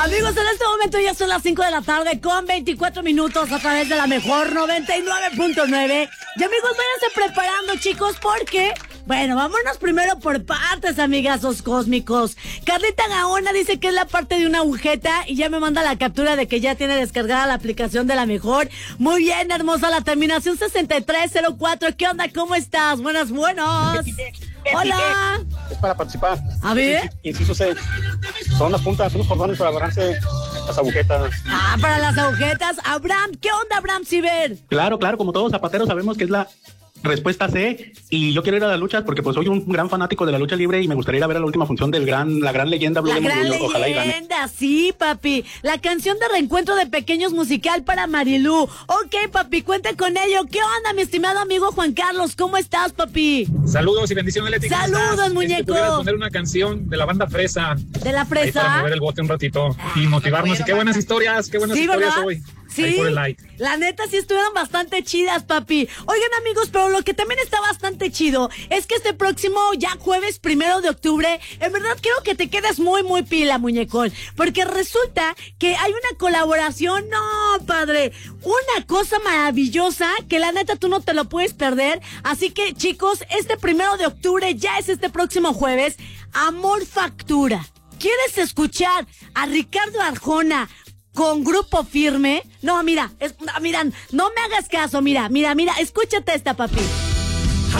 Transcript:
Amigos, en este momento ya son las 5 de la tarde con 24 minutos a través de la mejor 99.9. Y amigos, váyanse preparando, chicos, porque... Bueno, vámonos primero por partes, amigazos cósmicos. Carlita Gaona dice que es la parte de una agujeta y ya me manda la captura de que ya tiene descargada la aplicación de la mejor. Muy bien, hermosa, la terminación 6304. ¿Qué onda? ¿Cómo estás? Buenas. Hola. Es para participar. A ver. Inciso C. Son las puntas, son los cordones para agarrarse las agujetas. Ah, para las agujetas. Abraham, ¿qué onda, Abraham Ciber? Claro, como todos zapateros sabemos que es la respuesta C, y yo quiero ir a las luchas porque pues soy un gran fanático de la lucha libre y me gustaría ir a ver a la última función del la gran leyenda Blue Demon Jr. Ojalá y gane. Sí, papi. La canción de reencuentro de pequeños musical para Marilú. Ok, papi, cuenta con ello. ¿Qué onda, mi estimado amigo Juan Carlos? ¿Cómo estás, papi? Saludos y bendiciones, Leti. Saludos, muñeco. Pudieras poner una canción de la banda Fresa. ¿De la Fresa? Para mover el bote un ratito y motivarnos. Y qué buenas historias, ¿verdad? hoy. Sí, la neta sí estuvieron bastante chidas, papi. Oigan, amigos, pero lo que también está bastante chido es que este próximo ya jueves 1 de octubre, en verdad quiero que te quedes muy, muy pila, muñecón, porque resulta que hay una colaboración, no, padre, una cosa maravillosa que la neta tú no te lo puedes perder. Así que, chicos, este 1 de octubre ya es este próximo jueves, Amor Factura. ¿Quieres escuchar a Ricardo Arjona con Grupo Firme? No, mira, no me hagas caso, mira, escúchate esta, papi.